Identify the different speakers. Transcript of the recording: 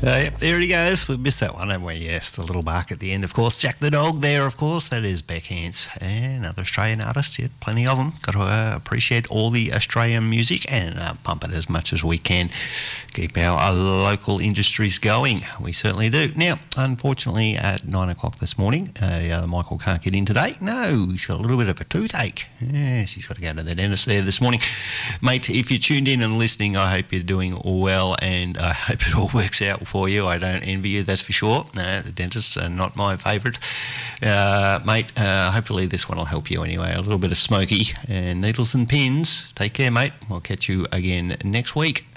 Speaker 1: Yep, there he goes. We missed that one, haven't we? Yes, the little bark at the end, of course. Jack the Dog there, of course. That is Backhands, another Australian artist. Yeah, plenty of them. Got to appreciate all the Australian music and pump it as much as we can. Keep our local industries going. We certainly do. Now, unfortunately, at 9 o'clock this morning, Michael can't get in today. No, he's got a little bit of a toothache. Yes, he's got to go to the dentist there this morning. Mate, if you're tuned in and listening, I hope you're doing well, and I hope it all works out for you. I don't envy you, that's for sure. The dentists are not my favourite. Mate, hopefully this one will help you anyway. A little bit of smoky and needles and pins. Take care, mate. We'll catch you again next week.